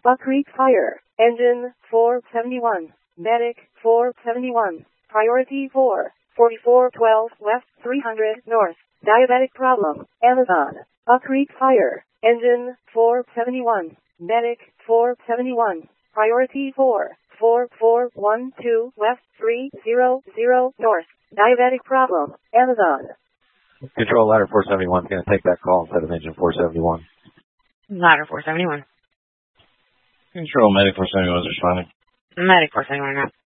Buck Creek Fire. Engine 471. Medic 471. Priority 4. 4412 West 300 North. Diabetic problem. Amazon. Buck Creek Fire. Engine 471. Medic 471. Priority 4. 4412 West 300 North. Diabetic problem. Amazon. Control ladder 471 is going to take that call instead of engine 471. Ladder 471. Control medic 471 is responding. Medic 471 now.